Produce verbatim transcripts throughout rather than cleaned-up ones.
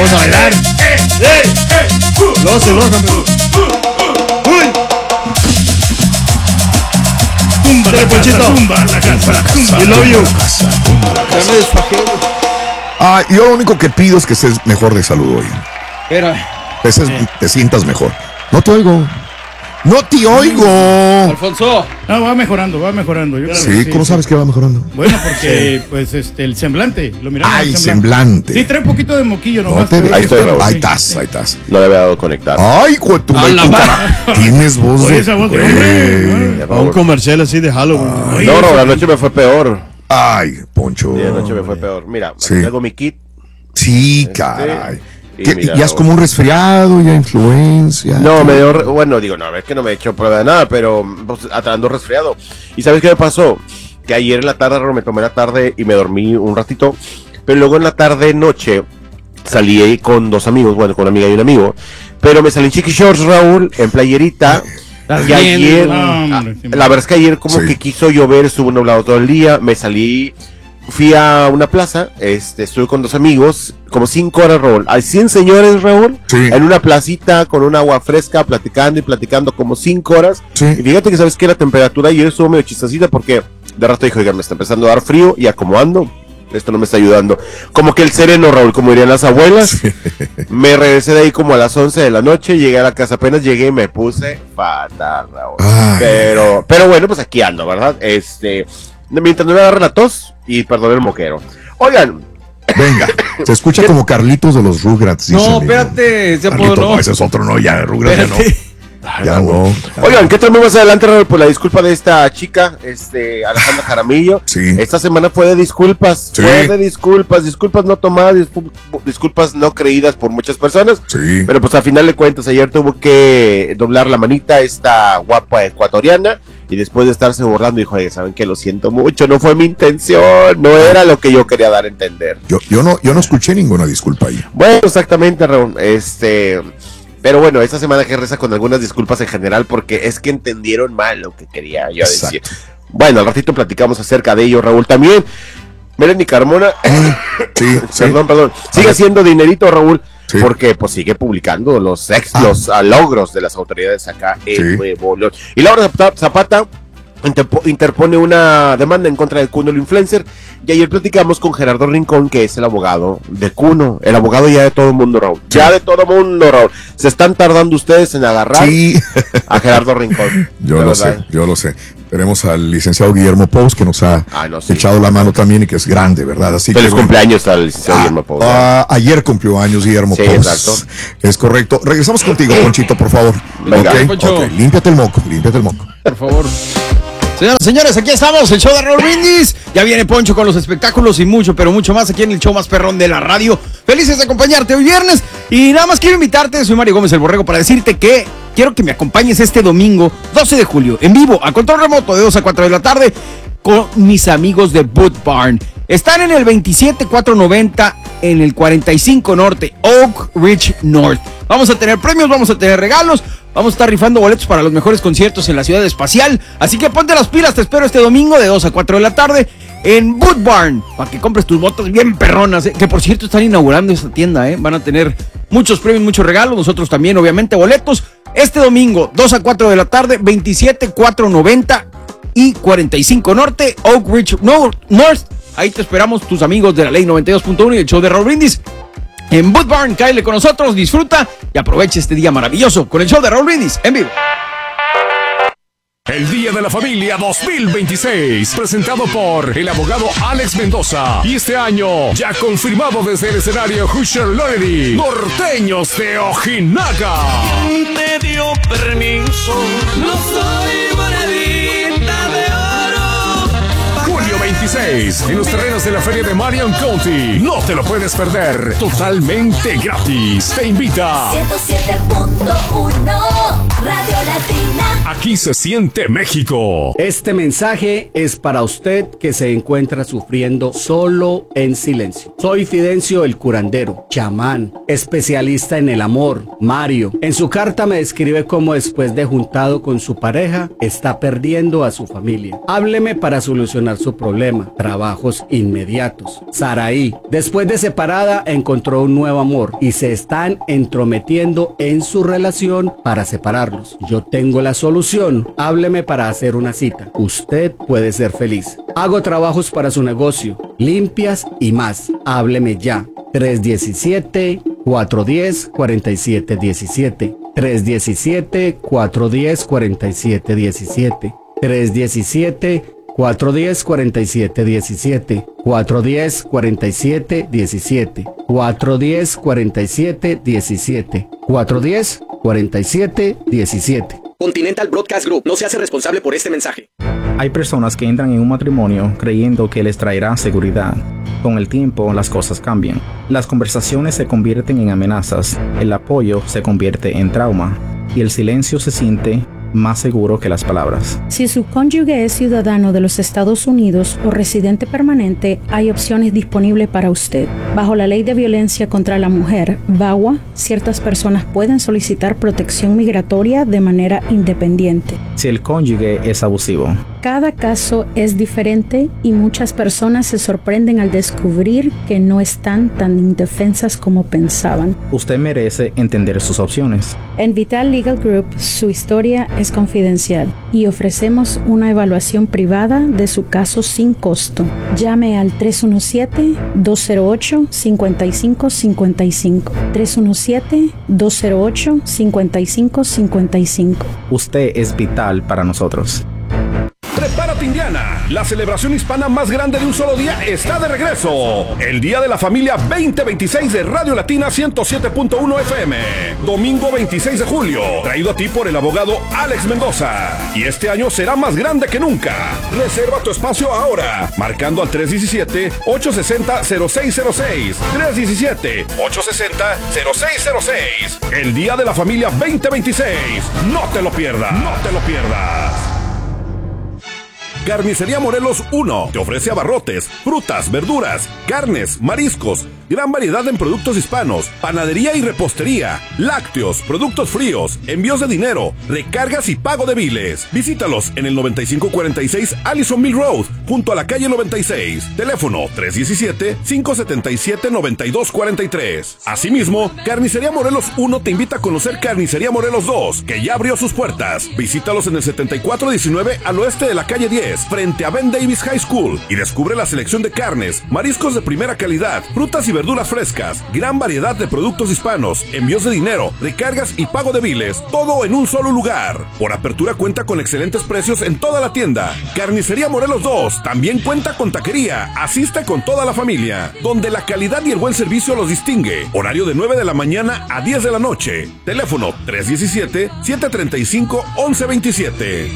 vamos a bailar. ¡Eh, eh, eh! Uh, lo hace, lo hace. Uh, uh, ¡Uy! ¡Tumba la casa, tumba la casa! ¡I love you! Ya me desfajé. Ah, yo lo único que pido es que estés mejor de salud hoy. Pero... Te, eh. te sientas mejor. No te oigo. ¡No te oigo! Alfonso. No, va mejorando, va mejorando. Yo sí, sí, ¿cómo sí, sabes sí. que va mejorando? Bueno, porque pues este el semblante, lo miramos. ¡Ay, semblante. semblante! Sí, trae un poquito de moquillo nomás. No te, ahí, estoy, ahí, ahí estás, ahí estás. No le había dado conectar. ¡Ay, güey! Tu Tienes voz de... esa voz de hombre. A un comercial así de Halloween. Ay, no, no, la noche me fue peor. Ay, Poncho. Sí, la noche me fue peor. Mira, sí. Traigo mi kit. Sí, este, caray. ¿Qué, mira, ya es como un resfriado, ya influencia. No, me dio, re, bueno, digo, no, es que no me he hecho prueba de nada, pero pues, ando resfriado. ¿Y sabes qué me pasó? Que ayer en la tarde me tomé la tarde y me dormí un ratito, pero luego en la tarde, noche, salí con dos amigos, bueno, con una amiga y un amigo, pero me salí en chiqui shorts, Raúl, en playerita. Y ayer, no, la verdad es que ayer como sí. que quiso llover, estuvo nublado todo el día, me salí... Fui a una plaza, este, estuve con dos amigos, como cinco horas, Raúl. Hay cien señores, Raúl, sí. en una placita con un agua fresca, platicando y platicando como cinco horas. Sí. Y fíjate que sabes que la temperatura ayer estuvo medio chistosita porque de rato dijo, oiga, me está empezando a dar frío y acomodando. Esto no me está ayudando. Como que el sereno, Raúl, como dirían las abuelas. Sí. Me regresé de ahí como a las once de la noche, llegué a la casa, apenas llegué y me puse fatal, Raúl. Ay. Pero, pero bueno, pues aquí ando, ¿verdad? Este... Mientras no me agarre la tos y perdón el moquero. Oigan. Venga, se escucha como Carlitos de los Rugrats. No, espérate, ese apodo no. no. Ese es otro, no, ya, Rugrats espérate. ya no. Ya no. Oigan, ¿qué tal más adelante, Raúl? Por la disculpa de esta chica, este, Alejandra Jaramillo. Sí. Esta semana fue de disculpas. Sí. Fue de disculpas, disculpas no tomadas, disculpas no creídas por muchas personas. Sí. Pero pues al final de cuentas, ayer tuvo que doblar la manita esta guapa ecuatoriana. Y después de estarse burlando, dijo, oye, ¿saben qué? Lo siento mucho, no fue mi intención, no era lo que yo quería dar a entender. Yo, yo no, yo no escuché ninguna disculpa ahí. Bueno, exactamente, Raúl, este... Pero bueno, esta semana que reza con algunas disculpas en general, porque es que entendieron mal lo que quería yo Exacto. decir. Bueno, al ratito platicamos acerca de ello, Raúl, también. Melanie Carmona, sí, perdón, sí. perdón, sigue haciendo dinerito, Raúl. Sí. Porque pues sigue publicando los ex, ah. los uh, logros de las autoridades acá en sí. Nuevo León. Y Laura Zapata interpone una demanda en contra de Cuno el influencer. Y ayer platicamos con Gerardo Rincón, que es el abogado de Cuno, el abogado ya de todo el mundo, Raúl. Sí. Ya de todo el mundo, Raúl. Se están tardando ustedes en agarrar sí. a Gerardo Rincón. Yo lo verdad. sé, yo lo sé. Tenemos al licenciado Guillermo Pous, que nos ha ah, no, sí. echado la mano también y que es grande, ¿verdad? Así Feliz que, cumpleaños al licenciado ah, Guillermo Pous. Ah, ayer cumplió años Guillermo sí, Pous. Exacto. Es correcto. Regresamos contigo, Ponchito, por favor. Venga, okay, Poncho. Okay. Límpiate el moco, límpiate el moco. Por favor. Señoras y señores, aquí estamos, el show de Raúl Brindis. Ya viene Poncho con los espectáculos y mucho, pero mucho más aquí en el show más perrón de la radio. Felices de acompañarte hoy viernes. Y nada más quiero invitarte, soy Mario Gómez el Borrego, para decirte que quiero que me acompañes este domingo, doce de julio, en vivo, a control remoto, de dos a cuatro de la tarde, con mis amigos de Boot Barn. Están en el veintisiete cuatrocientos noventa, en el cuarenta y cinco Norte, Oak Ridge North. Vamos a tener premios, vamos a tener regalos. Vamos a estar rifando boletos para los mejores conciertos en la Ciudad Espacial. Así que ponte las pilas, te espero este domingo de dos a cuatro de la tarde en Boot Barn, para que compres tus motos bien perronas, ¿eh? Que por cierto están inaugurando esta tienda, ¿eh? Van a tener muchos premios, muchos regalos, nosotros también, obviamente, boletos. Este domingo, dos a cuatro de la tarde, veintisiete cuatrocientos noventa y cuarenta y cinco Norte, Oak Ridge North. Ahí te esperamos, tus amigos de la Ley noventa y dos punto uno y el show de Raúl Brindis. En Boot Barn, cáele con nosotros, disfruta y aprovecha este día maravilloso con el show de Raúl Brindis en vivo. El Día de la Familia dos mil veintiséis, presentado por el abogado Alex Mendoza. Y este año, ya confirmado desde el escenario Hoosier Loredy, Norteños de Ojinaga. Te dio permiso, no soy monedita de oro. Julio veintiséis, en los terrenos de la Feria de Marion County. No te lo puedes perder, totalmente gratis. Te invita ciento siete punto uno Radio Latina. Aquí se siente México. Este mensaje es para usted que se encuentra sufriendo solo en silencio. Soy Fidencio el curandero, chamán, especialista en el amor, Mario. En su carta me describe cómo después de juntado con su pareja está perdiendo a su familia. Hábleme para solucionar su problema. problema, trabajos inmediatos. Saraí, después de separada, encontró un nuevo amor y se están entrometiendo en su relación para separarlos. Yo tengo la solución. Hábleme para hacer una cita. Usted puede ser feliz. Hago trabajos para su negocio, limpias y más. Hábleme ya. tres uno siete, cuatro uno cero, cuatro siete uno siete. tres uno siete, cuatro uno cero, cuatro siete uno siete. tres uno siete, cuatro uno cero, cuatro siete uno siete. cuatro uno cero, cuatro siete uno siete. cuatro uno cero, cuatro siete uno siete. cuatro uno cero, cuatro siete uno siete. Continental Broadcast Group no se hace responsable por este mensaje. Hay personas que entran en un matrimonio creyendo que les traerá seguridad. Con el tiempo, las cosas cambian. Las conversaciones se convierten en amenazas, el apoyo se convierte en trauma y el silencio se siente más seguro que las palabras. Si su cónyuge es ciudadano de los Estados Unidos o residente permanente, hay opciones disponibles para usted. Bajo la Ley de Violencia contra la Mujer, VAWA, ciertas personas pueden solicitar protección migratoria de manera independiente. Si el cónyuge es abusivo. Cada caso es diferente y muchas personas se sorprenden al descubrir que no están tan indefensas como pensaban. Usted merece entender sus opciones. En Vital Legal Group, su historia es confidencial y ofrecemos una evaluación privada de su caso sin costo. Llame al tres uno siete, dos cero ocho, cinco cinco cinco cinco. tres uno siete, dos cero ocho, cinco cinco cinco cinco. Usted es vital para nosotros. Prepárate, Indiana. La celebración hispana más grande de un solo día está de regreso. El Día de la Familia veinte veintiséis de Radio Latina ciento siete punto uno F M. Domingo veintiséis de julio. Traído a ti por el abogado Alex Mendoza. Y este año será más grande que nunca. Reserva tu espacio ahora. Marcando al tres uno siete, ocho seis cero, cero seis cero seis. tres uno siete, ocho seis cero, cero seis cero seis. El Día de la Familia veinte veintiséis. No te lo pierdas. No te lo pierdas. Carnicería Morelos uno te ofrece abarrotes, frutas, verduras, carnes, mariscos, gran variedad en productos hispanos, panadería y repostería, lácteos, productos fríos, envíos de dinero, recargas y pago de biles. Visítalos en el noventa y cinco cuarenta y seis Allison Mill Road, junto a la calle noventa y seis. Teléfono tres uno siete, cinco siete siete, nueve dos cuatro tres. Asimismo, Carnicería Morelos uno te invita a conocer Carnicería Morelos dos, que ya abrió sus puertas. Visítalos en el setenta y cuatro diecinueve al oeste de la calle diez, frente a Ben Davis High School, y descubre la selección de carnes, mariscos de primera calidad, frutas y verduras frescas, gran variedad de productos hispanos, envíos de dinero, recargas y pago de biles, todo en un solo lugar. Por apertura cuenta con excelentes precios en toda la tienda. Carnicería Morelos dos también cuenta con taquería. Asiste con toda la familia, donde la calidad y el buen servicio los distingue. Horario de nueve de la mañana a diez de la noche. Teléfono tres uno siete, siete tres cinco, once veintisiete.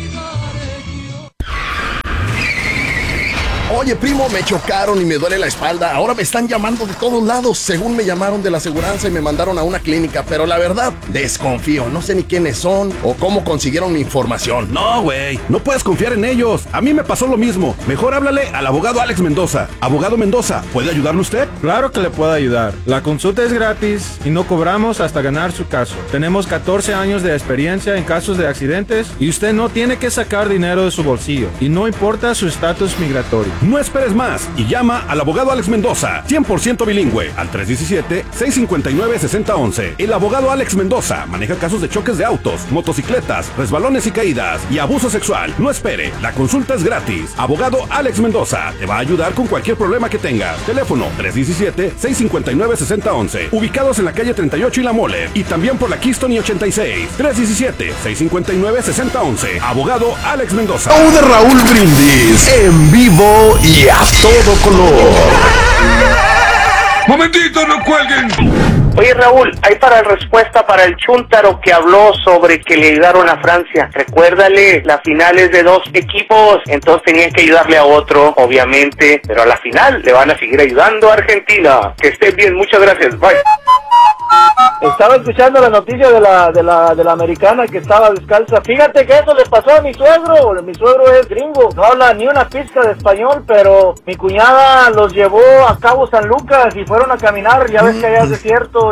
Oye, primo, me chocaron y me duele la espalda. Ahora me están llamando de todos lados. Según me llamaron de la aseguranza y me mandaron a una clínica. Pero la verdad, desconfío. No sé ni quiénes son o cómo consiguieron mi información. No, güey. No puedes confiar en ellos. A mí me pasó lo mismo. Mejor háblale al abogado Alex Mendoza. Abogado Mendoza, ¿puede ayudarle usted? Claro que le puedo ayudar. La consulta es gratis y no cobramos hasta ganar su caso. Tenemos catorce años de experiencia en casos de accidentes y usted no tiene que sacar dinero de su bolsillo. Y no importa su estatus migratorio. No esperes más y llama al abogado Alex Mendoza, cien por ciento bilingüe, al tres uno siete, seis cinco nueve, seis cero uno uno. El abogado Alex Mendoza maneja casos de choques de autos, motocicletas, resbalones y caídas y abuso sexual. No espere, la consulta es gratis. Abogado Alex Mendoza te va a ayudar con cualquier problema que tengas. Teléfono tres uno siete, seis cinco nueve, seis cero uno uno. Ubicados en la calle treinta y ocho y La Mole y también por la Keystone y ochenta y seis. tres uno siete, seis cinco nueve, seis cero uno uno. Abogado Alex Mendoza. Show de Raúl Brindis en vivo y a todo color. ¡Momentito, no cuelguen! Oye, Raúl, hay para respuesta para el chúntaro que habló sobre que le ayudaron a Francia. Recuérdale, la final es de dos equipos, entonces tenían que ayudarle a otro, obviamente, pero a la final le van a seguir ayudando a Argentina. Que estés bien, muchas gracias, bye. Estaba escuchando la noticia de la, de la, de la americana que estaba descalza. Fíjate que eso le pasó a mi suegro. Mi suegro es gringo, no habla ni una pizca de español, pero mi cuñada los llevó a Cabo San Lucas y fueron a caminar. Ya ves que allá es desierto y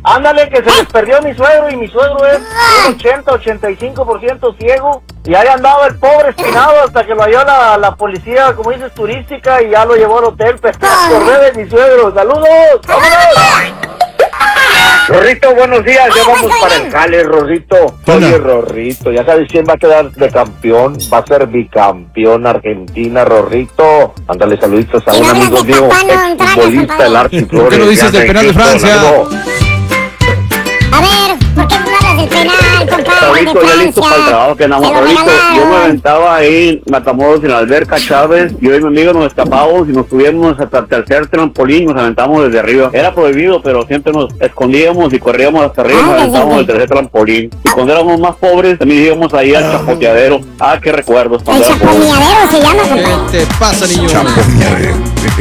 Ándale, que se les perdió mi suegro y mi suegro es un ochenta, ochenta y cinco por ciento ciego. Y ahí andaba el pobre espinado hasta que lo halló la, la policía, como dices, turística y ya lo llevó al hotel. Pero me acordé de mi suegro. ¡Saludos! ¡Vámonos! Rorrito, buenos días, ya vamos para el jale, Rorrito. Oye, Rorrito, ya sabes quién va a quedar de campeón, va a ser bicampeón Argentina, Rorrito. Ándale, saluditos a un amigo mío, exfutbolista, el Archie Flores. ¿Por qué no dices del penal de Francia? A ver, ¿por qué no hablas del penal, compadre? Rorrito, ya listo para el trabajo que andamos, Rorrito. Yo me aventaba ahí en Matamoros, en la alberca Chávez. Yo y mi amigo nos escapábamos y nos subíamos hasta el tercer trampolín y nos aventábamos desde arriba. Era prohibido, pero siempre nos escondíamos y corríamos hasta arriba y nos aventábamos del tercer trampolín. Y cuando éramos más pobres, también íbamos ahí al chapoteadero. Ah, qué recuerdos. El chapoteadero se llama, compadre. ¿Qué te pasa, niño? Chapoteadero.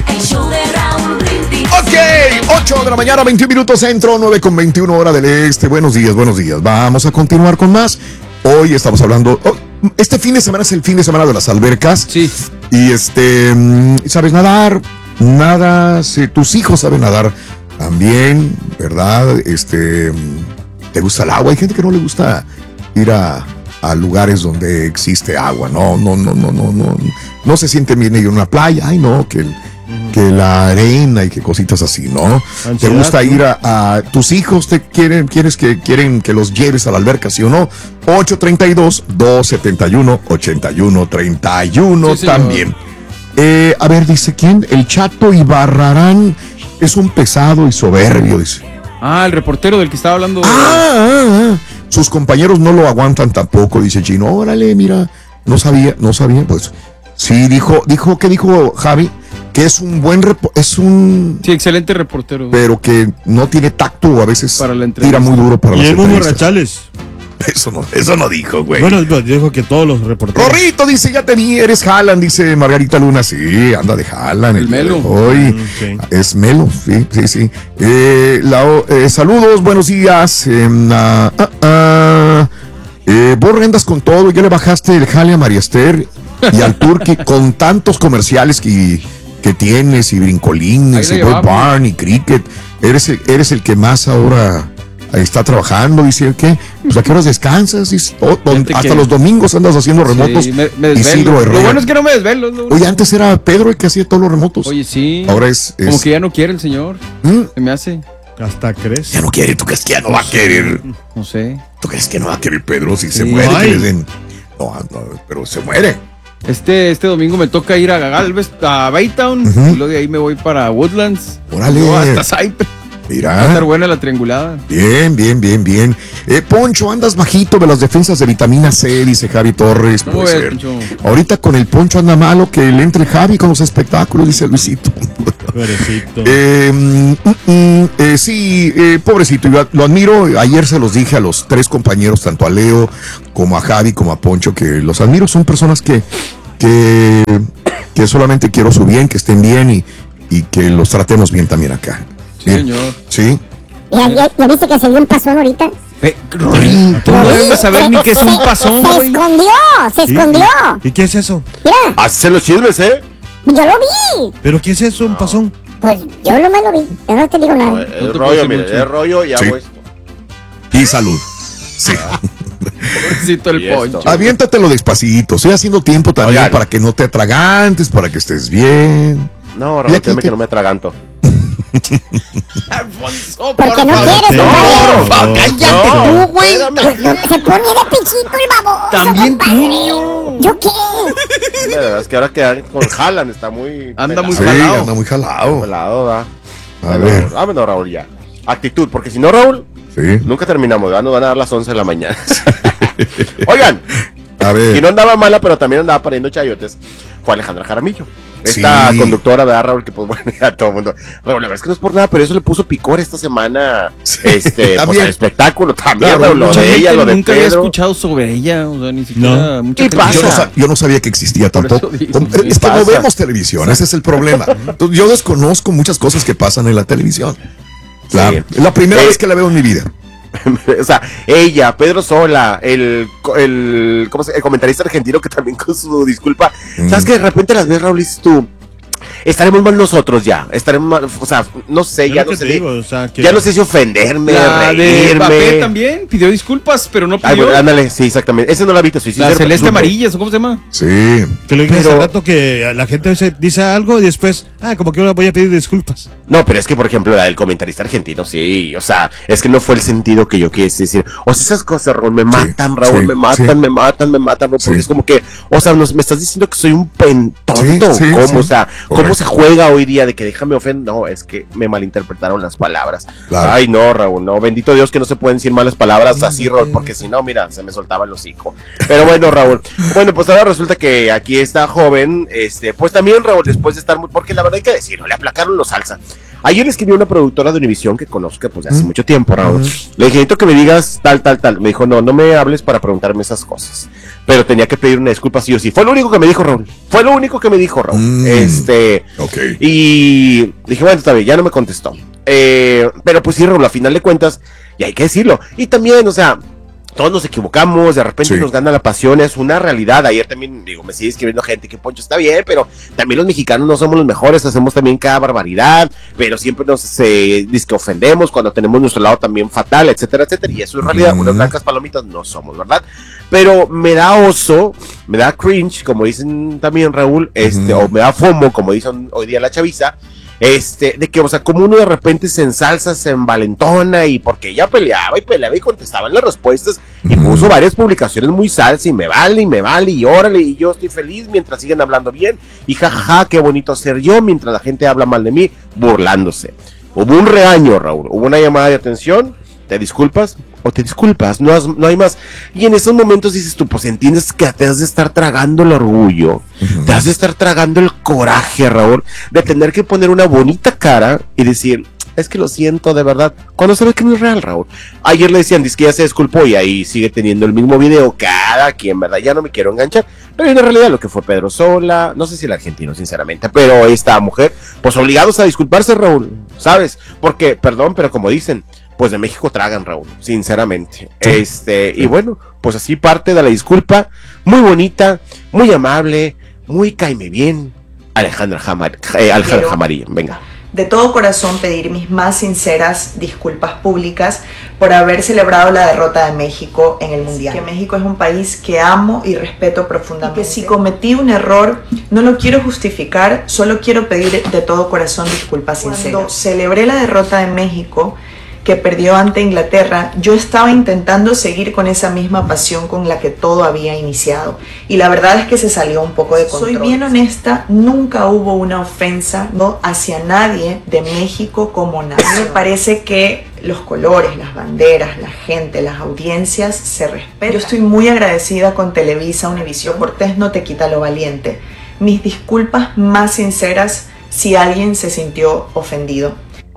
Ok, ocho de la mañana, veintiún minutos centro, nueve con veintiuno hora del este. Buenos días, buenos días. Vamos a continuar con más. Hoy estamos hablando. Oh, este fin de semana es el fin de semana de las albercas. Sí. Y este, ¿sabes nadar? Nada. Si tus hijos saben nadar también, ¿verdad? Este, ¿te gusta el agua? Hay gente que no le gusta ir a, a lugares donde existe agua. No, no, no, no, no, no. No se sienten bien ir a una playa. Ay, no, que el. Que la arena y que cositas así, ¿no? Ansiedad, ¿te gusta ir a, a tus hijos? ¿Te quieren, quieres que quieren que los lleves a la alberca, sí o no? ocho treinta y dos, dos setenta y uno, ochenta y uno treinta y uno sí, también. Eh, a ver, dice quién, el Chato Ibarrarán es un pesado y soberbio, dice. Ah, el reportero del que estaba hablando. Ah, ah, ah. Sus compañeros no lo aguantan tampoco, dice Chino. Órale, mira, no sabía, no sabía, pues. Sí, dijo, dijo, ¿qué dijo Javi? Que es un buen repo- es un sí, excelente reportero, pero que no tiene tacto o a veces tira muy duro para las entrevistas. Borrachales. Eso no, eso no dijo, güey. Bueno, dijo que todos los reporteros. Rorrito dice, ya te vi, eres Haaland, dice Margarita Luna. Sí, anda de Haaland. El, el Melo. Hoy mm, sí. Es Melo, sí, sí, sí. Eh, la, eh, saludos, buenos días. Eh, uh, uh, uh, eh, vos rendas con todo, ya le bajaste el jale a María Esther y al Turqui con tantos comerciales que... que tienes y brincolines y Boy Barn y cricket, eres el, eres el que más ahora está trabajando, dice que pues a qué horas descansas, dice, oh, don, hasta que... los domingos andas haciendo remotos. Sí, me, me desvelo. Lo bueno es que no me desvelo. ¿no? Oye, antes era Pedro el que hacía todos los remotos. Oye, sí. Ahora es, es... como que ya no quiere el señor. ¿Mm? Se me hace. Hasta crees. Ya no quiere, ¿tú crees que ya no, no va a querer? No sé. ¿Tú crees que no va a querer Pedro si sí. se muere? Que le den... no, no, pero se muere. Este, este domingo me toca ir a Galvez, a Baytown, uh-huh. y luego de ahí me voy para Woodlands. Órale. No, hasta Cypress. Mira. Va a estar buena la triangulada. Bien, bien, bien, bien. Eh, Poncho, andas bajito de las defensas de vitamina C, dice Javi Torres. ¿Cómo puede es, ser. Poncho? Ahorita con el Poncho anda malo que le entre Javi con los espectáculos, dice Luisito. Pobrecito. eh, mm, mm, eh, sí, eh, pobrecito, yo lo admiro. Ayer se los dije a los tres compañeros, tanto a Leo como a Javi como a Poncho, que los admiro. Son personas que, que, que solamente quiero su bien, que estén bien y, y que los tratemos bien también acá. Sí, bien. Señor. Sí. ¿Ya, ya, ¿Ya viste que se dio un pasón ahorita? Eh, Rorrito, no debes saber ni qué es un pasón. Se, se escondió, se ¿Sí? escondió. ¿Y qué es eso? Mira. Hacen los chismes, ¿eh? Yo lo vi. ¿Pero qué es eso, un pasón? Pues yo nomás lo vi, yo no te digo nada. No, es no rollo, mire, es rollo y hago sí. esto. Y salud. Sí. Pobrecito el Poncho. Aviéntatelo despacito, estoy haciendo tiempo también. Oigan. Para que no te atragantes, para que estés bien. No, Raúl, créeme que no me atraganto. Alfonso, porque no quieres, no, no, cállate tú, güey. Se pone de pichito el baboso. También tú. ¿Yo qué? La verdad es que ahora que con Haaland está muy anda muy sí, jalado. Anda muy jalado. jalado ¿va? A bueno, ver. Vámonos, Raúl, ya. Actitud, porque si no, Raúl, sí. nunca terminamos, ¿verdad? Nos van a dar las once de la mañana. Oigan, a ver. Y no andaba mala, pero también andaba pariendo chayotes. Fue Alejandra Jaramillo. Esta sí. conductora, ¿verdad, Raúl? Que pues bueno, a todo el mundo. Raúl, la verdad es que no es por nada, pero eso le puso picor esta semana. Sí. Este, pues al espectáculo también, claro, Raúl, lo de ella, lo de nunca Pedro. había escuchado sobre ella, o sea, ni siquiera. No. Mucha ¿Qué pasa? Yo no, yo no sabía que existía tampoco. Digo, es que pasa? No vemos televisión, ese es el problema. Yo desconozco muchas cosas que pasan en la televisión. Claro, sí. Es la primera eh. vez que la veo en mi vida. O sea, ella, Pedro Sola, el, el, ¿cómo se, el comentarista argentino que también con su disculpa, mm. ¿sabes que de repente las ves, Raúl, y tú? estaremos mal nosotros ya, estaremos mal, o sea, no sé, Yo ya lo no que sé, te digo, o sea, que- ya no sé si ofenderme, La de reírme. Mbappé también pidió disculpas, pero no Ay, pidió. bueno, ándale, sí, exactamente, ese no la viste, soy La sincero, celeste pero- amarilla, ¿o cómo se llama? Sí. Que lo dije Pero- hace rato que la gente a veces dice algo y después, ah, como que ahora voy a pedir disculpas. No, pero es que, por ejemplo, la del comentarista argentino, sí, o sea, es que no fue el sentido que yo quise decir. O sea, esas cosas, Raúl, me matan, Raúl, sí, me matan, sí. me matan, me matan, Raúl, porque Sí. es como que, o sea, nos, me estás diciendo que soy un pentonto, Sí, sí, ¿cómo? sí. O sea, ¿cómo Correcto. se juega hoy día de que déjame ofender? No, es que me malinterpretaron las palabras. Claro. Ay, no, Raúl, no, bendito Dios que no se pueden decir malas palabras así, Raúl, porque si no, mira, se me soltaba el hocico. Pero bueno, Raúl, bueno, pues ahora resulta que aquí está joven, este, pues también, Raúl, después de estar muy, porque la verdad hay que decirlo, le aplacaron los salsa. Ayer le escribió una productora de Univisión que conozco pues de hace Mm. mucho tiempo, Raúl. Le dije, necesito que me digas tal, tal, tal. Me dijo, no, no me hables para preguntarme esas cosas. Pero tenía que pedir una disculpa sí o sí. Fue lo único que me dijo Raúl. Fue lo único que me dijo Raúl. Mm. Este. Ok. Y dije, bueno, está bien, ya no me contestó. Eh, pero pues sí, Raúl, a final de cuentas, y hay que decirlo. Y también, o sea, todos nos equivocamos, de repente Sí. nos gana la pasión, es una realidad. Ayer también, digo, me sigue escribiendo gente que Poncho está bien, pero también los mexicanos no somos los mejores, hacemos también cada barbaridad, pero siempre nos eh, disque ofendemos cuando tenemos nuestro lado también fatal, etcétera, etcétera. Y eso es realidad, Mm. unas blancas palomitas no somos, ¿verdad? Pero me da oso, me da cringe, como dicen también Raúl, este, Ujú. o me da fomo, como dicen hoy día la chaviza, este, de que, o sea, como uno de repente se ensalza, se envalentona y porque ella peleaba y peleaba y contestaba en las respuestas y Ujú. puso varias publicaciones muy salsa y me vale y me vale y órale y yo estoy feliz mientras siguen hablando bien y jajaja, qué bonito ser yo mientras la gente habla mal de mí, burlándose. Hubo un regaño, Raúl, hubo una llamada de atención, te disculpas o te disculpas, no, has- no hay más. Y en esos momentos dices tú, pues entiendes que te has de estar tragando el orgullo, te has de estar tragando el coraje, Raúl, de tener que poner una bonita cara y decir, es que lo siento de verdad, cuando sabes que no es real, Raúl. Ayer le decían, dice que ya se disculpó y ahí sigue teniendo el mismo video, cada quien, ¿verdad? Ya no me quiero enganchar, pero en realidad lo que fue Pedro Sola, no sé si el argentino, sinceramente, pero esta mujer, pues obligados a disculparse, Raúl, ¿sabes? Porque, perdón, pero como dicen, pues de México tragan, Raúl, sinceramente. Este, y bueno, pues así parte de la disculpa, muy bonita, muy amable, muy caime bien, Alejandra Jamar, eh, Alejandra Pero- Jamarilla, venga. De todo corazón pedir mis más sinceras disculpas públicas por haber celebrado la derrota de México en el Mundial. Que México es un país que amo y respeto profundamente. Y que si cometí un error, no lo quiero justificar, solo quiero pedir de todo corazón disculpas sinceras. Cuando celebré la derrota de México, que perdió ante Inglaterra, yo estaba intentando seguir con esa misma pasión con la que todo había iniciado. Y la verdad es que se salió un poco de control. Soy bien honesta, nunca hubo una ofensa no hacia nadie de México como nación. Me parece que los colores, las banderas, la gente, las audiencias se respetan. Yo estoy muy agradecida con Televisa, Univisión. Cortés no te quita lo valiente. Mis disculpas más sinceras si alguien se sintió ofendido.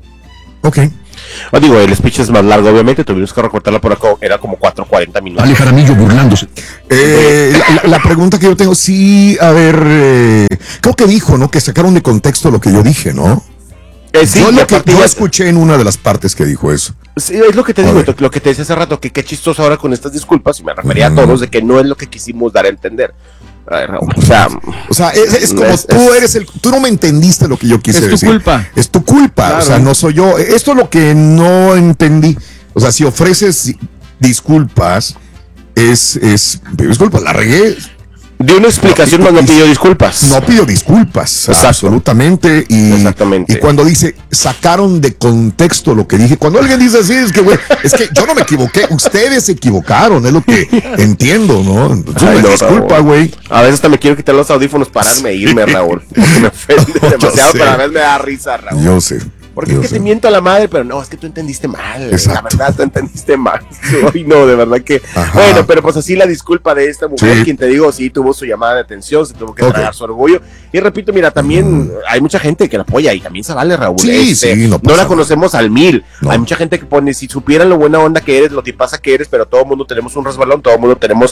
Ok. Oh, digo, el speech es más largo, obviamente, tuvimos que recortarlo por acá, era como cuatro cuarenta minutos. Ale Jaramillo burlándose. Eh, la, la- la pregunta que yo tengo, sí, a ver, eh, creo que dijo, ¿no? Que sacaron de contexto lo que yo dije, ¿no? Eh, sí, yo y lo que aparte yo ya- escuché en una de las partes que dijo eso. Sí, es lo que te A digo, ver. lo que te decía hace rato, que qué chistoso ahora con estas disculpas, y me refería Ujú. a todos, de que no es lo que quisimos dar a entender. Ay, Raúl, o sea, O sea, es, es como es- tú es- eres el, tú no me entendiste lo que yo quise Es tu decir. culpa. Es tu culpa, Claro. o sea, no soy yo. Esto es lo que no entendí. O sea, si ofreces disculpas, es, es, disculpa, la regué. dio una explicación, No, mas no y- pidió disculpas. No pido disculpas, Exacto. absolutamente. Y, Exactamente. y cuando dice, sacaron de contexto lo que dije, cuando alguien dice así, es que, güey, es que yo no me equivoqué, ustedes se equivocaron, es lo que entiendo, ¿no? Entonces, Ay, no, disculpa, Raúl. güey. A veces hasta me quiero quitar los audífonos, pararme e irme, Raúl. Porque me ofende Yo demasiado, sé. pero a veces me da risa, Raúl. Yo sé. Porque yo es que sé. te miento a la madre, pero no, es que tú entendiste mal. Exacto. La verdad, tú entendiste mal. Ay, no, de verdad que. Ajá. Bueno, pero pues así la disculpa de esta mujer, Sí. quien te digo, sí tuvo su llamada de atención, se tuvo que Ok. tragar su orgullo. Y repito, mira, también hay mucha gente que la apoya y también se vale, Raúl. Sí, Este, sí, no no pasa la nada. conocemos al mil. No. Hay mucha gente que pone, si supieran lo buena onda que eres, lo tipaza que eres, pero todo el mundo tenemos un resbalón, todo el mundo tenemos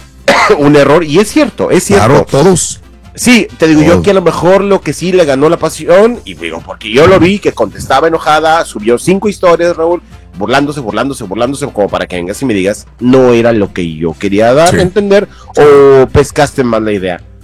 un error. Y es cierto, es cierto. Claro, todos. Sí, te digo yo Todos. que a lo mejor lo que sí le ganó la pasión, y digo, porque yo lo vi que contestaba enojada, subió cinco historias, Raúl, burlándose, burlándose, burlándose, como para que vengas y me digas, no era lo que yo quería dar Sí. a entender, o pescaste mal la idea.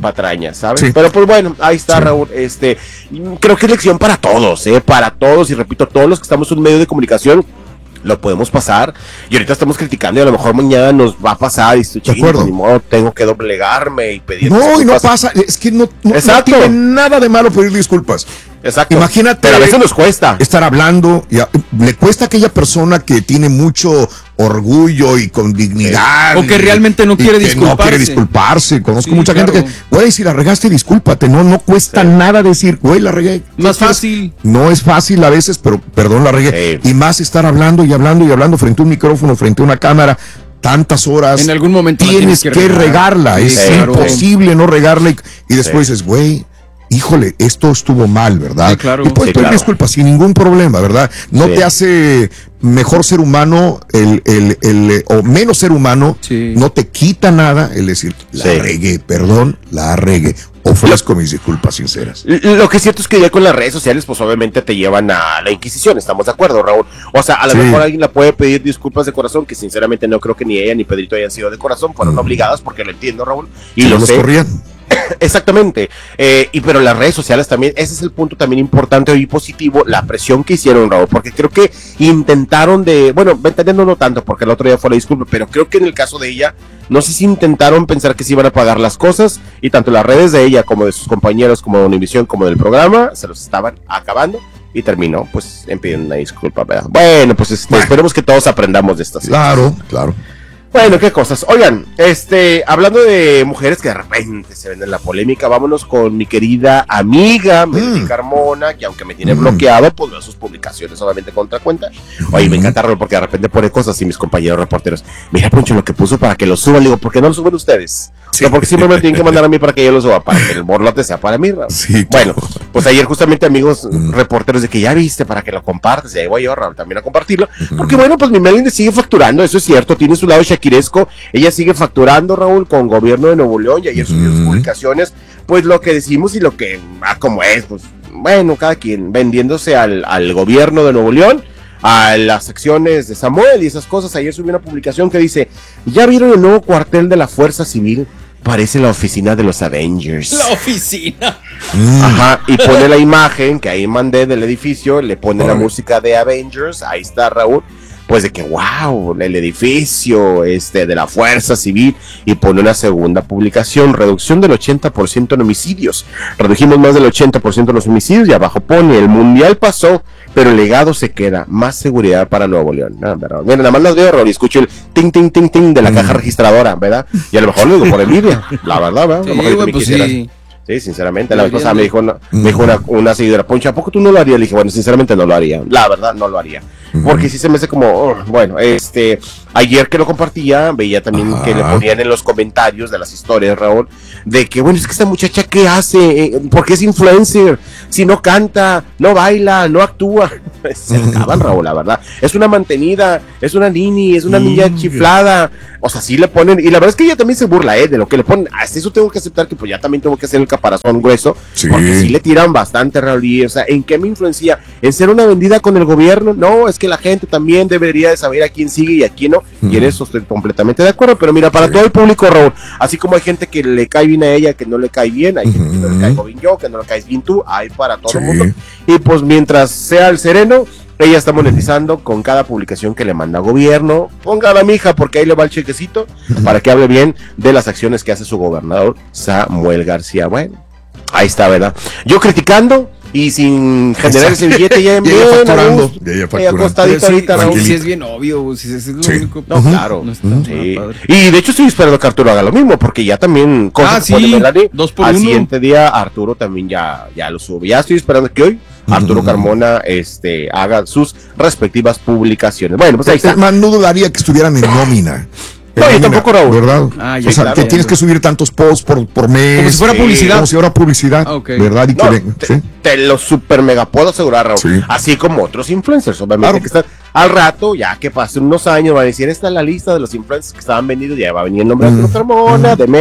patrañas, ¿sabes? Sí. Pero pues bueno, ahí está, Sí. Raúl. Este, creo que es lección para todos, ¿eh? Para todos, y repito, todos los que estamos en un medio de comunicación, lo podemos pasar, y ahorita estamos criticando y a lo mejor mañana nos va a pasar y estoy chido, ni modo, tengo que doblegarme y pedir No, disculpas. y no pasa, es que no, no, no Exacto. tiene nada de malo pedir disculpas. Exacto. Imagínate. Pero a veces nos cuesta. Estar hablando, y a- le cuesta a aquella persona que tiene mucho orgullo y con dignidad. O que y- realmente no y quiere que disculparse. No quiere disculparse. Conozco Sí, mucha claro. gente que, güey, si la regaste, discúlpate. No, no cuesta nada decir, güey, la regué. Más fácil. No es fácil a veces, pero perdón, la regué. Y más estar hablando y hablando y hablando frente a un micrófono, frente a una cámara. Tantas horas. En algún momento la tienes, tienes que que, regar. regarla. Sí, es claro. imposible no regarla. Y, y después Sí. dices, güey, híjole, esto estuvo mal, ¿verdad? Sí, claro. Y puedes Sí, pedir claro. disculpas sin ningún problema, ¿verdad? No Sí. te hace mejor ser humano el, el, el, eh, o menos ser humano, no te quita nada el decir, la Sí. regué, perdón, la regué. Ofrezco mis disculpas sinceras. L- Lo que es cierto es que ya con las redes sociales, pues obviamente te llevan a la Inquisición, ¿estamos de acuerdo, Raúl? O sea, a lo Sí. mejor alguien la puede pedir disculpas de corazón, que sinceramente no creo que ni ella ni Pedrito hayan sido de corazón, fueron obligadas, porque lo entiendo, Raúl, y Si lo no los sé. corrían. Exactamente, eh, y pero las redes sociales también, ese es el punto también importante y positivo, la presión que hicieron, Raúl, porque creo que intentaron de, bueno, entendiendo no tanto, porque el otro día fue la disculpa, pero creo que en el caso de ella, no sé si intentaron pensar que se iban a pagar las cosas, y tanto las redes de ella como de sus compañeros, como de Univisión, como del programa, se los estaban acabando, y terminó, pues, en pidiendo una disculpa, ¿verdad? Bueno, pues este, esperemos que todos aprendamos de estas Claro, claro. Bueno, qué cosas. Oigan, este, hablando de mujeres que de repente se ven en la polémica, vámonos con mi querida amiga Melody Carmona, que aunque me tiene bloqueado, pues veo sus publicaciones solamente contra cuenta. Oye, me encanta Raúl, porque de repente pone cosas y mis compañeros reporteros, mira, Poncho, lo que puso para que lo suban. Le digo, ¿por qué no lo suben ustedes? Sí. O sea, porque siempre me tienen que mandar a mí para que yo lo suba, para que el borlote sea para mí, Raúl. Sí, bueno, pues ayer justamente amigos reporteros de que ya viste para que lo compartas, y ahí voy yo, Raúl, también a compartirlo, porque bueno, pues mi Melody sigue facturando, eso es cierto, tiene su lado shakiresco, ella sigue facturando, Raúl, con gobierno de Nuevo León, y ayer subió sus publicaciones, pues lo que decimos y lo que, ah, como es, pues bueno, cada quien vendiéndose al, al gobierno de Nuevo León, a las secciones de Samuel y esas cosas. Ayer subió una publicación que dice, ¿ya vieron el nuevo cuartel de la Fuerza Civil? Parece la oficina de los Avengers. La oficina. Ajá, y pone la imagen que ahí mandé del edificio, le pone la música de Avengers, ahí está Raúl, pues de que wow, el edificio este de la Fuerza Civil, y pone una segunda publicación, reducción del ochenta por ciento en homicidios, redujimos más del ochenta por ciento de los homicidios, y abajo pone, el mundial pasó, pero el legado se queda, más seguridad para Nuevo León. No, pero, mira, nada más las veo, Raúl, y escucho el ting, ting, ting, ting de la caja registradora, ¿verdad? Y a lo mejor lo digo por envidia, la verdad, ¿verdad? A lo Sí, mejor yo güey, también pues quisiera. sí. Sí, sinceramente, la vez Deberían pasada me de- dijo una, me dijo una, una seguidora, Poncho, ¿a poco tú no lo harías? Le dije, bueno, sinceramente no lo haría, la verdad no lo haría, porque sí se me hace como, oh, bueno, este, ayer que lo compartía, veía también Ajá. que le ponían en los comentarios de las historias, Raúl, de que, bueno, es que esta muchacha, ¿qué hace? Eh, porque es influencer, si no canta, no baila, no actúa, se acaban, Raúl, la verdad, es una mantenida, es una nini, es una niña chiflada, o sea, sí le ponen, y la verdad es que ella también se burla, eh, de lo que le ponen, hasta eso tengo que aceptar que pues ya también tengo que hacer el caparazón grueso, Sí. porque sí le tiran bastante, Raúl, y, o sea, ¿en qué me influencia? ¿En ser una vendida con el gobierno? No, es que la gente también debería de saber a quién sigue y a quién no, y en eso estoy completamente de acuerdo, pero mira, para todo el público, Raúl, así como hay gente que le cae bien a ella, que no le cae bien, hay gente que no le caigo bien yo, que no le caes bien tú, hay para todo el mundo, y pues mientras sea el sereno, ella está monetizando con cada publicación que le manda gobierno. Póngala a mi hija porque ahí le va el chequecito para que hable bien de las acciones que hace su gobernador Samuel García. Bueno, ahí está, ¿verdad? Yo criticando y sin generar ese billete ya en Y ella bien, facturando, a gusto, y ella ella facturando. acostadita Pero sí, ahorita, Raúl. sí, es bien obvio, si es, es lo Sí. único. No, claro. No está Sí. nada padre. Y de hecho estoy esperando que Arturo haga lo mismo, porque ya también cosa Ah, que pone sí, Melanie, dos por al uno. siguiente día Arturo también ya, ya lo sube. Ya estoy esperando que hoy Arturo Carmona este, haga sus respectivas publicaciones. Bueno, pues ahí está. Man, no dudaría que estuvieran en nómina. No, yo tampoco, Raúl. ¿Verdad? Ah, ya, o sea, claro. que tienes que subir tantos posts por, por mes. Como si fuera eh, publicidad. Como si fuera publicidad. Ah, ok. ¿Verdad? Y No, que, te, sí. te lo super mega puedo asegurar, Raúl. Sí. Así como otros influencers, obviamente, Claro. que están al rato, ya que pasen unos años, van a decir, esta es la lista de los influencers que estaban vendidos, ya va a venir el nombre de Arturo Carmona, de Melanie,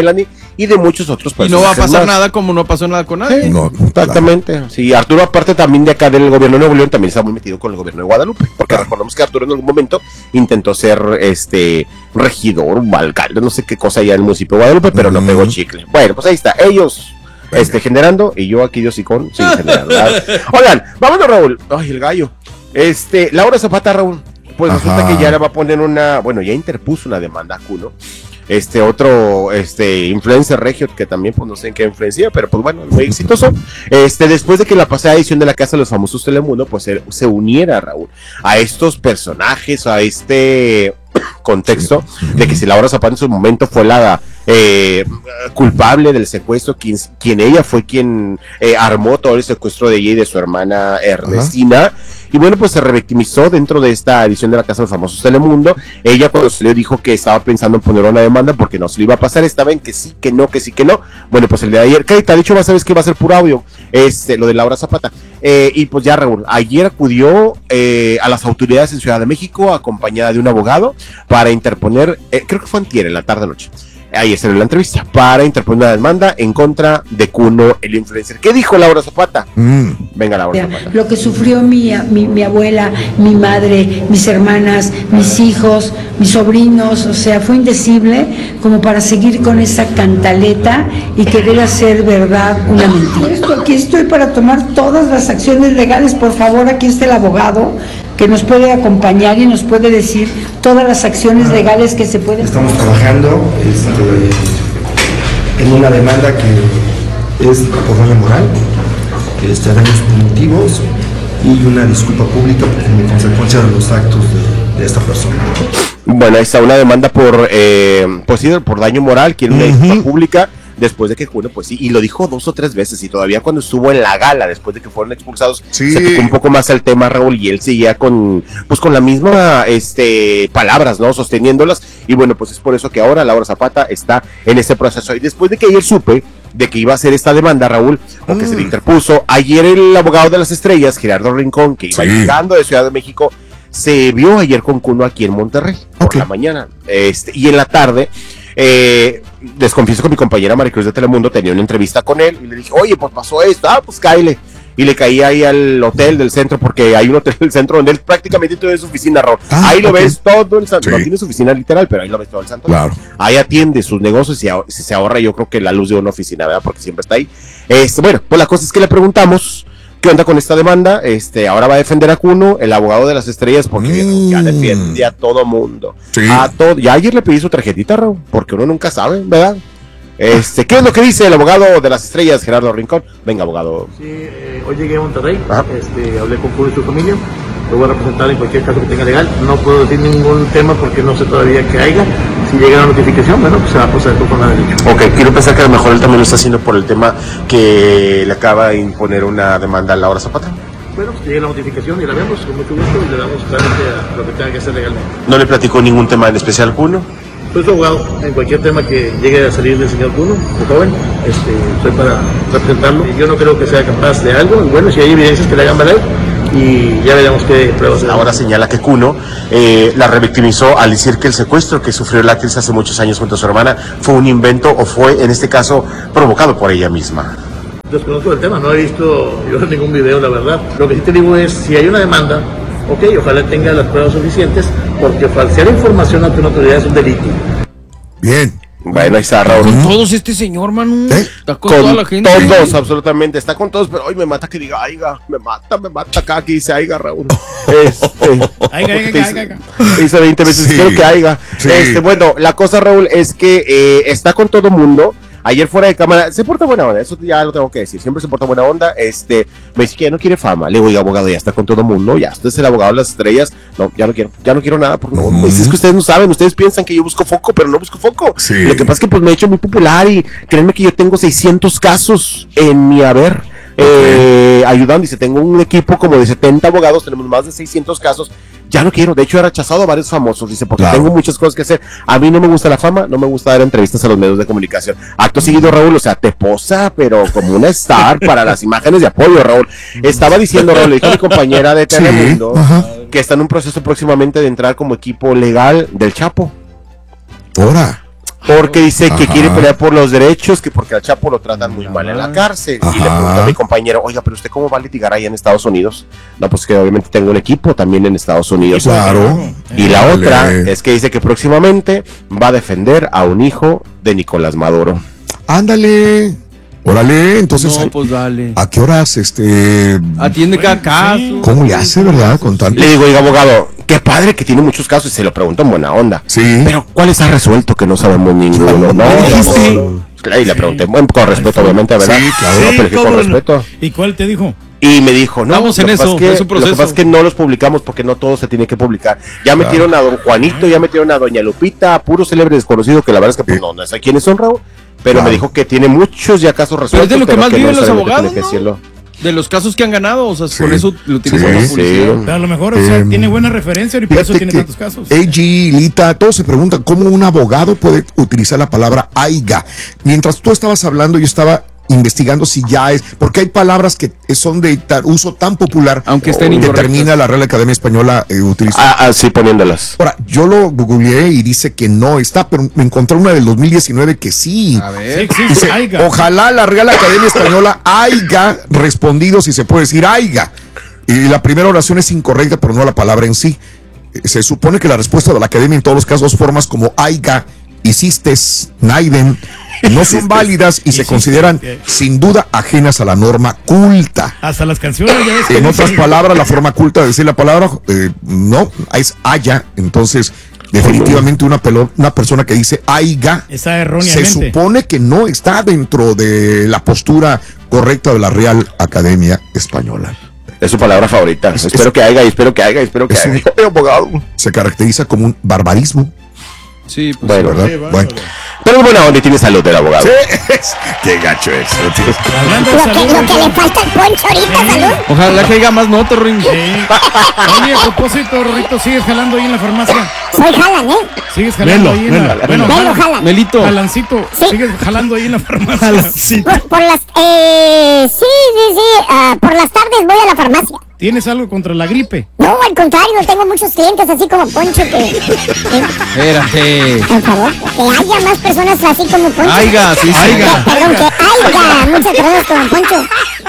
y de muchos otros Y personajes no va a pasar más. nada como no pasó nada con nadie. Sí, No, exactamente. claro. Sí, Arturo, aparte también de acá del gobierno de Nuevo León, también está muy metido con el gobierno de Guadalupe, porque Claro. recordamos que Arturo en algún momento intentó ser este regidor, un alcalde, no sé qué cosa allá en el municipio de Guadalupe, pero no Mm. pegó chicle. Bueno, pues ahí está, ellos Venga. este, generando, y yo aquí, Dios y con, sin generar. ¿verdad? Oigan, vámonos, Raúl. Ay, el gallo. Este, Laura Zapata, Raúl, pues Ajá. resulta que ya le va a poner una, bueno, ya interpuso una demanda a Cuno. Este otro este influencer regio que también pues no sé en qué influencia, pero pues bueno, muy exitoso. Este después de que la pasada edición de la Casa de los Famosos Telemundo pues se, se uniera, Raúl, a estos personajes, a este contexto de que si Laura Zapata en su momento fue la eh, culpable del secuestro, quien, quien ella fue quien eh, armó todo el secuestro de ella y de su hermana Ernestina. Ajá. Y bueno, pues se revictimizó dentro de esta edición de la Casa de los Famosos Telemundo. Ella cuando se le dijo que estaba pensando en poner una demanda porque no se le iba a pasar, estaba en que sí, que no, que sí, que no. Bueno, pues el de ayer, ¿qué te ha dicho? ¿Sabes que va a ser puro audio? Este, lo de Laura Zapata. Eh, y pues ya, Raúl, ayer acudió eh, a las autoridades en Ciudad de México acompañada de un abogado para interponer, eh, creo que fue antier, en la tarde-noche. Ahí está en la entrevista, para interponer una demanda en contra de Cuno, el influencer. ¿Qué dijo Laura Zapata? Mm. Venga, Laura Zapata. Lo que sufrió mi, mi, mi abuela, mi madre, mis hermanas, mis hijos, mis sobrinos, o sea, fue indecible como para seguir con esa cantaleta y querer hacer verdad una mentira. Esto, aquí estoy para tomar todas las acciones legales, por favor, aquí está el abogado que nos puede acompañar y nos puede decir todas las acciones legales que se pueden. Estamos trabajando este, en una demanda que es por daño moral, este, daños punitivos y una disculpa pública en consecuencia de los actos de, de esta persona. Bueno, ahí está una demanda por, eh, pues sí, por daño moral, quiere una disculpa uh-huh. pública. Después de que Cuno, pues sí, y lo dijo dos o tres veces, y todavía cuando estuvo en la gala, después de que fueron expulsados, sí. se tocó un poco más el tema, Raúl, y él seguía con, pues con la misma, este, palabras, ¿no? Sosteniéndolas, y bueno, pues es por eso que ahora Laura Zapata está en este proceso, y después de que ayer supe de que iba a hacer esta demanda, Raúl, o que mm. se le interpuso, ayer el abogado de las estrellas, Gerardo Rincón, que iba sí. llegando de Ciudad de México, se vio ayer con Cuno aquí en Monterrey, okay. por la mañana, este, y en la tarde, Eh, les confieso que mi compañera Maricruz de Telemundo tenía una entrevista con él y le dije, oye, pues pasó esto, ah, pues cáele. Y le caí ahí al hotel del centro, porque hay un hotel del centro donde él prácticamente tiene su oficina, Raúl. Ah, ahí lo okay. ves todo el santo. Sí. No tiene su oficina literal, pero ahí lo ves todo el santo. Claro. Ahí atiende sus negocios y se, se ahorra, yo creo que la luz de una oficina, ¿verdad? Porque siempre está ahí. Este, bueno, pues la cosa es que le preguntamos ¿qué onda con esta demanda? Este, ahora va a defender a Cuno, el abogado de las estrellas, porque mm. ya defiende a todo mundo. Sí. A todo. Ya ayer le pedí su tarjetita, Raúl, porque uno nunca sabe, ¿verdad? Este, ¿qué es lo que dice el abogado de las estrellas, Gerardo Rincón? Venga, abogado. Sí, eh, hoy llegué a Monterrey, este, hablé con Cuno y su familia, lo voy a representar en cualquier caso que tenga legal. No puedo decir ningún tema porque no sé todavía qué haya. Si llega la notificación, bueno, pues se va a pasar con la derecho. Ok, quiero pensar que a lo mejor él también lo está haciendo por el tema que le acaba de imponer una demanda a Laura Zapata. Bueno, pues llegue la notificación y la vemos con mucho gusto y le damos claramente a lo que tenga que hacer legalmente. ¿No le platicó ningún tema en especial a Cuno? Soy su abogado, en cualquier tema que llegue a salir del señor Cuno, el joven, este, soy para representarlo. Yo no creo que sea capaz de algo, y bueno, si hay evidencias que le hagan valer, y ya veremos qué pruebas. Ahora señala que Cuno eh, la revictimizó al decir que el secuestro que sufrió la actriz hace muchos años junto a su hermana fue un invento o fue, en este caso, provocado por ella misma. Desconozco el tema, no he visto yo ningún video, la verdad. Lo que sí te digo es, si hay una demanda, ok, ojalá tenga las pruebas suficientes, porque falsear información ante una autoridad es un delito. Bien. Bueno, ahí está Raúl. Con todos este señor, Manu. ¿Eh? Está con, con toda la gente. Todos, absolutamente. Está con todos, pero hoy me mata que diga, aiga, me mata, me mata acá, que dice aiga, Raúl. Este, aiga, aiga, aiga, aiga. Dice veinte veces, sí. Quiero que aiga. Sí. Este, bueno, la cosa, Raúl, es que eh, está con todo mundo. Ayer fuera de cámara, se porta buena onda, eso ya lo tengo que decir, siempre se porta buena onda, este, me dice que ya no quiere fama, le digo, oiga, abogado, ya está con todo mundo, ya, usted es el abogado de las estrellas, no, ya no quiero, ya no quiero nada, porque no, mm. pues es que ustedes no saben, ustedes piensan que yo busco foco, pero no busco foco, sí. Lo que pasa es que pues me he hecho muy popular y créanme que yo tengo seiscientos casos en mi haber, eh, ayudando, dice, tengo un equipo como de setenta abogados, tenemos más de seiscientos casos, ya no quiero, de hecho he rechazado a varios famosos, dice, porque claro. tengo muchas cosas que hacer, a mí no me gusta la fama, no me gusta dar entrevistas a los medios de comunicación, acto seguido, Raúl, o sea, te posa, pero como una star para las imágenes de apoyo, Raúl, estaba diciendo, Raúl, le dije a mi compañera de Telemundo, sí, que está en un proceso próximamente de entrar como equipo legal del Chapo. Ahora. porque dice que Ajá. quiere pelear por los derechos, que porque al Chapo lo tratan muy mal en la cárcel. Ajá. Y le pregunto a mi compañero, oiga, pero usted cómo va a litigar allá en Estados Unidos. No, pues que obviamente tengo un equipo también en Estados Unidos. Claro. Y la Dale. otra es que dice que próximamente va a defender a un hijo de Nicolás Maduro. Ándale. Órale, entonces. No, pues dale. ¿A qué horas este Atiende cada caso. ¿Cómo le hace, verdad? Con tanto. Le digo, oiga, abogado, qué padre que tiene muchos casos y se lo pregunto en buena onda. Sí. Pero ¿cuáles ha resuelto que no sabemos ninguno? No, y le pregunté, bueno, con respeto, obviamente, ¿verdad? Sí, claro. No, pero que con ¿cómo no? respeto. ¿Y cuál te dijo? Y me dijo, no, Estamos en lo que eso, pasa es que- es un proceso. Lo que pasa es que no los publicamos porque no todo se tiene que publicar. Ya metieron a don Juanito, ya metieron a doña Lupita, puro célebre desconocido que la verdad es que pues, no, no sé quiénes son, Raúl. Pero Claro. me dijo que tiene muchos ya casos Pero resueltos. es de lo que más no viven los necesariamente abogados, tiene que ¿no? decirlo. De los casos que han ganado, o sea, Sí. por eso lo utilizan Sí, la sí. publicidad. Pero a lo mejor, o sea, Em, tiene buena referencia y por eso Fíjate tiene que tantos casos. A G, Lita, todos se preguntan cómo un abogado puede utilizar la palabra aiga. Mientras tú estabas hablando, yo estaba investigando si ya es, porque hay palabras que son de ta- uso tan popular, Aunque estén determina incorrectas. la Real Academia Española eh, utilizar. Ah, ah, sí, poniéndolas. Ahora, yo lo googleé y dice que no está, pero me encontré una del dos mil diecinueve que sí. A Sí ver. existe, Dice, aiga. ojalá la Real Academia Española haya respondido, si se puede decir haya. Y la primera oración es incorrecta, pero no la palabra en sí. Eh, Se supone que la respuesta de la Academia en todos los casos, formas como haiga, hiciste, naiden, no son válidas y se Hiciste, consideran ok. sin duda ajenas a la norma culta. Hasta las canciones ya ves que En otras dicen- palabras, la forma culta de decir la palabra, eh, no, es haya. Entonces, definitivamente una, pelo- una persona que dice aiga, Está se erróneamente. supone que no está dentro de la postura correcta de la Real Academia Española. Es su palabra favorita. Es- espero es- que haya, espero que haya, espero que Es un haya. abogado. Se caracteriza como un barbarismo, Sí, pues. Bueno, ¿verdad? Sí, bueno. Bueno. pero es buena onda y tiene salud el abogado. Qué gacho es. Hablando de Lo que, salud, lo que le falta al Poncho ahorita, salud. Ojalá que haya más notas, Ring. sí. Oye, a propósito, Rorrito, ¿sigues jalando ahí en la farmacia? Soy Jalan, ¿eh? ¿Sigues jalando Velo, ahí en la... velo. Bueno, Velo, Jalan. Jalan. Melito. Jalancito, Sí. ¿sigues jalando ahí en la farmacia? Por, por las... Eh, sí, sí, sí. ah, por las tardes voy a la farmacia. ¿Tienes algo contra la gripe? No, al contrario, tengo muchos clientes así como Poncho que... que- Espérate. por favor, que haya más personas así como Poncho. Aiga, sí, sí. Que- Perdón, que haya muchas personas como Poncho.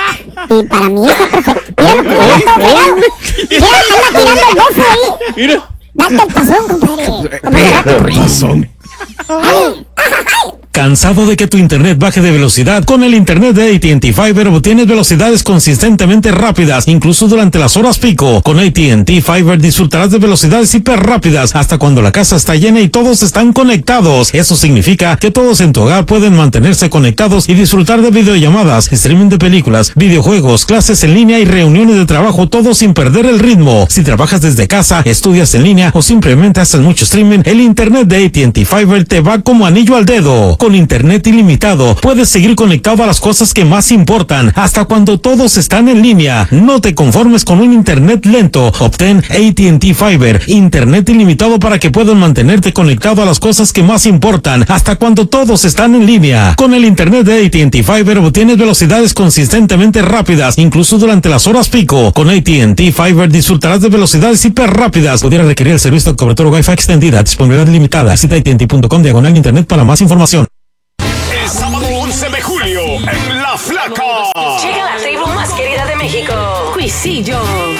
Y para mí está perfecto. Mira lo que me gastó, cuidado. Mira, anda tirando el bofo ahí. Mira. Date el pasón, compadre. Razón. Ay, ¿Cansado de que tu internet baje de velocidad? Con el internet de A T and T Fiber obtienes velocidades consistentemente rápidas, incluso durante las horas pico. Con A T and T Fiber disfrutarás de velocidades hiper rápidas hasta cuando la casa está llena y todos están conectados. Eso significa que todos en tu hogar pueden mantenerse conectados y disfrutar de videollamadas, streaming de películas, videojuegos, clases en línea y reuniones de trabajo, todo sin perder el ritmo. Si trabajas desde casa, estudias en línea o simplemente haces mucho streaming, el internet de A T and T Fiber te va como anillo al dedo. Con internet ilimitado, puedes seguir conectado a las cosas que más importan, hasta cuando todos están en línea. No te conformes con un internet lento. Obtén A T and T Fiber, internet ilimitado para que puedas mantenerte conectado a las cosas que más importan, hasta cuando todos están en línea. Con el internet de A T and T Fiber obtienes velocidades consistentemente rápidas, incluso durante las horas pico. Con A T and T Fiber disfrutarás de velocidades hiper rápidas. Pudiera requerir el servicio de cobertura Wi-Fi extendida, disponibilidad limitada. Visita A T and T punto com diagonal internet para más información. El sábado once de julio en La Flaca. Llega la tribu más querida de México, Cuisillo.